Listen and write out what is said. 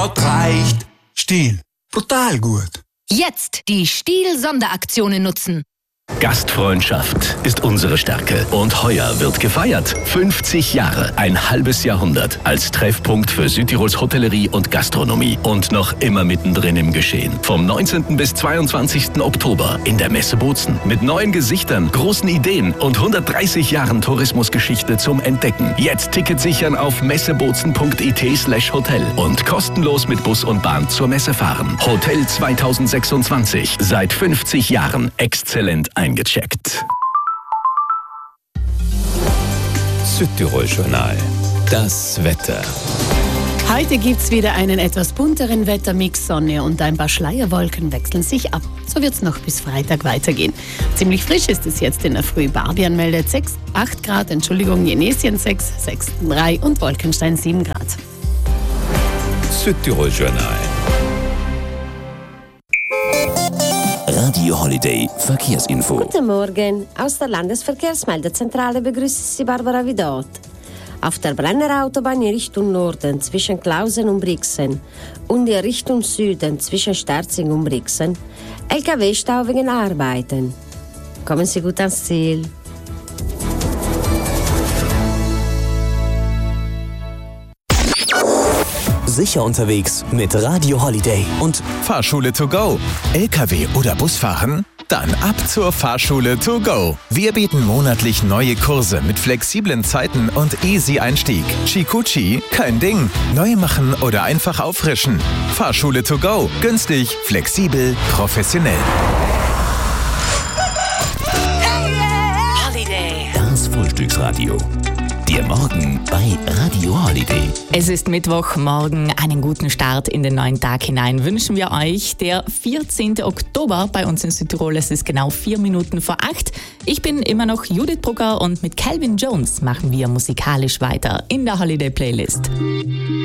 hat reicht. Stihl, brutal gut. Jetzt die Stihl-Sonderaktionen nutzen. Gastfreundschaft ist unsere Stärke und heuer wird gefeiert. 50 Jahre, ein halbes Jahrhundert als Treffpunkt für Südtirols Hotellerie und Gastronomie und noch immer mittendrin im Geschehen. Vom 19. bis 22. Oktober in der Messe Bozen mit neuen Gesichtern, großen Ideen und 130 Jahren Tourismusgeschichte zum Entdecken. Jetzt Ticket sichern auf messebozen.it/hotel und kostenlos mit Bus und Bahn zur Messe fahren. Hotel 2026, seit 50 Jahren exzellent eingecheckt. Südtirol-Journal. Das Wetter. Heute gibt's wieder einen etwas bunteren Wettermix. Sonne und ein paar Schleierwolken wechseln sich ab. So wird's noch bis Freitag weitergehen. Ziemlich frisch ist es jetzt in der Früh. Barbian meldet 8 Grad, Jenesien 6, Sexten 3 und Wolkenstein 7 Grad. Südtirol-Journal. Radio Holiday Verkehrsinfo. Guten Morgen. Aus der Landesverkehrsmeldezentrale begrüßt Sie Barbara Vidot. Auf der Brenner Autobahn in Richtung Norden zwischen Klausen und Brixen und in Richtung Süden zwischen Sterzing und Brixen LKW-Stau wegen Arbeiten. Kommen Sie gut ans Ziel. Sicher unterwegs mit Radio Holiday und Fahrschule to go. LKW oder Busfahren? Dann ab zur Fahrschule to go. Wir bieten monatlich neue Kurse mit flexiblen Zeiten und easy Einstieg. Chikuchi, kein Ding. Neu machen oder einfach auffrischen. Fahrschule to go. Günstig, flexibel, professionell. Holiday. das Frühstücksradio. Der Morgen bei Radio Holiday. Es ist Mittwochmorgen. Einen guten Start in den neuen Tag hinein wünschen wir euch. Der 14. Oktober bei uns in Südtirol. Es ist genau 4 Minuten vor 8. Ich bin immer noch Judith Brugger und mit Calvin Jones machen wir musikalisch weiter in der Holiday Playlist.